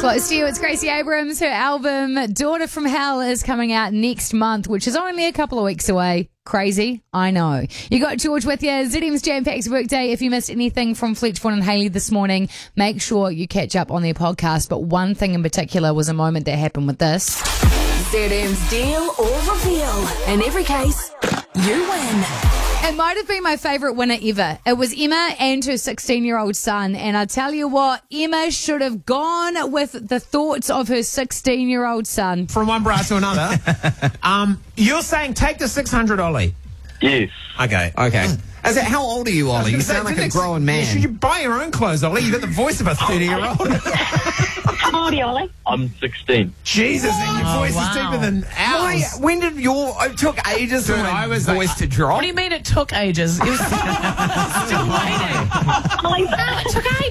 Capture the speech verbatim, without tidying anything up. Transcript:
Close to you, it's Gracie Abrams. Her album, Daughter from Hell, is coming out next month, which is only a couple of weeks away. Crazy, I know. You got George with you. Z M's Jam-Packed Workday. If you missed anything from Fletch, Vaughan and Hayley this morning, make sure you catch up on their podcast. But one thing in particular was a moment that happened with this. Z M's Deal or Reveal. In every case, you win. It might have been my favourite winner ever. It was Emma and her sixteen-year-old son. And I tell you what, Emma should have gone with the thoughts of her sixteen-year-old son. From one bra to another. um, you're saying take the six hundred, Ollie? Yes. Okay. Okay. As it, how old are you, Ollie? You sound like a grown man. Yeah, should you buy your own clothes, Ollie? You've got the voice of a thirty-year-old. How old are you, Ollie? I'm sixteen. Jesus, and your Oh, voice wow. is deeper than Why, ours. when did your... It took ages Dude, for my I was voice like- to drop. What do you mean it took ages? It was still waiting. Ollie's It took ages.